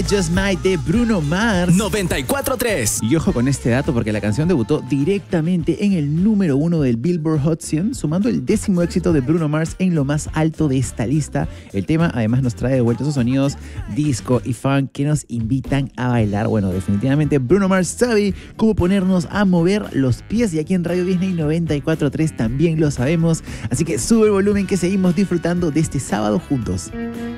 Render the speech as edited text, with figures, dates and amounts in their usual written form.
Just Might de Bruno Mars. 94.3. Y ojo con este dato porque la canción debutó directamente en el número 1 del Billboard Hot 100, sumando el 10º éxito de Bruno Mars en lo más alto de esta lista. El tema además nos trae de vuelta esos sonidos disco y funk que nos invitan a bailar. Bueno, definitivamente Bruno Mars sabe cómo ponernos a mover los pies y aquí en Radio Disney 94.3 también lo sabemos. Así que sube el volumen que seguimos disfrutando de este sábado juntos.